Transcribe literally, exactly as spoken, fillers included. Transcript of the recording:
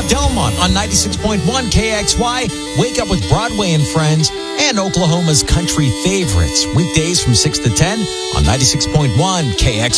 Delmont on ninety-six point one K X Y. Wake up with Broadway and Friends and Oklahoma's country favorites. Weekdays from six to ten on ninety-six point one K X Y.